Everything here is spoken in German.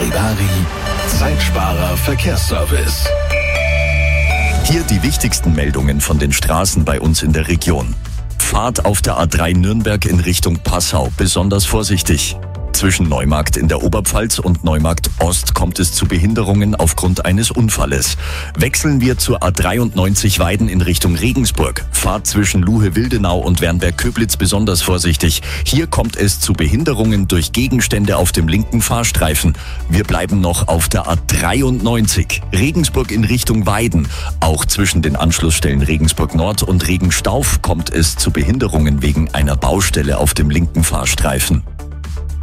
Charivari, Zeitsparer Verkehrsservice. Hier die wichtigsten Meldungen von den Straßen bei uns in der Region. Fahrt auf der A3 Nürnberg in Richtung Passau besonders vorsichtig. Zwischen Neumarkt in der Oberpfalz und Neumarkt Ost kommt es zu Behinderungen aufgrund eines Unfalles. Wechseln wir zur A93 Weiden in Richtung Regensburg. Fahrt zwischen Luhe-Wildenau und Wernberg-Köblitz besonders vorsichtig. Hier kommt es zu Behinderungen durch Gegenstände auf dem linken Fahrstreifen. Wir bleiben noch auf der A93. Regensburg in Richtung Weiden. Auch zwischen den Anschlussstellen Regensburg Nord und Regenstauf kommt es zu Behinderungen wegen einer Baustelle auf dem linken Fahrstreifen.